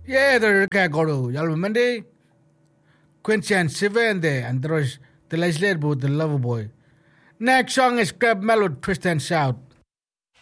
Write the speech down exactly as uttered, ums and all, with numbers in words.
Yeah, the Kagoro, Yalmandi, Quincy Seven there, and there's the legislator boy, the lover boy. Next song is Crab Mellow Twist and Shout.